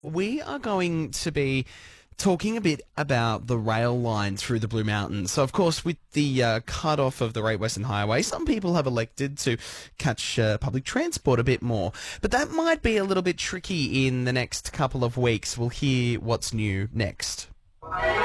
We are going to be talking a bit about the rail line through the Blue Mountains. So, of course, with the cut-off of the Great Western Highway, some people have elected to catch public transport a bit more. But that might be a little bit tricky in the next couple of weeks. We'll hear what's new next.